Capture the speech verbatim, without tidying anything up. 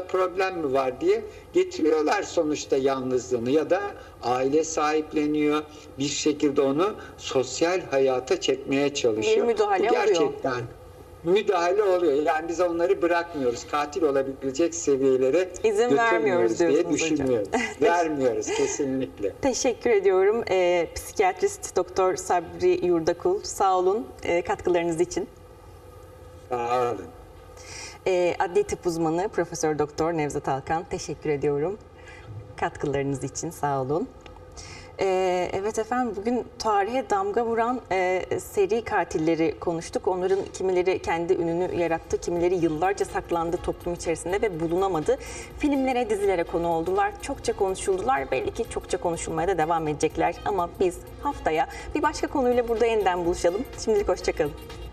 problem mi var diye getiriyorlar sonuçta yalnızlığını, ya da aile sahipleniyor. Bir şekilde onu sosyal hayata çekmeye çalışıyor. Bir müdahale Bu gerçekten oluyor. müdahale oluyor. Yani biz onları bırakmıyoruz. Katil olabilecek seviyelere İzin vermiyoruz diye diyorsunuz düşünmüyoruz. Vermiyoruz kesinlikle. Teşekkür ediyorum. Ee, psikiyatrist Doktor Sabri Yurdakul, sağ olun e, katkılarınız için. Sağ olun. Ee, Adli tıp uzmanı Profesör Doktor Nevzat Alkan, teşekkür ediyorum katkılarınız için, sağ olun. Ee, evet efendim, bugün tarihe damga vuran e, seri katilleri konuştuk. Onların kimileri kendi ününü yarattı, kimileri yıllarca saklandı toplum içerisinde ve bulunamadı. Filmlere, dizilere konu oldular, çokça konuşuldular. Belli ki çokça konuşulmaya da devam edecekler. Ama biz haftaya bir başka konuyla burada yeniden buluşalım. Şimdilik hoşça kalın.